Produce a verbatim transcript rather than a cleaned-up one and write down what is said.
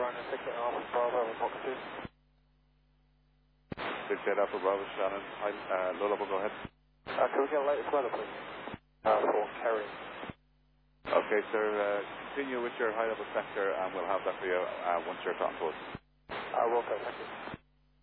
running ticket off Bravo and Box two. six eight Alpha Bravo, Shannon. Hi, uh, low level, go ahead. Uh, can we get a latest weather, please? Uh, for Kerry. Okay, sir, uh, continue with your high level sector and we'll have that for you uh, once you're on board. Uh, will do, thank you.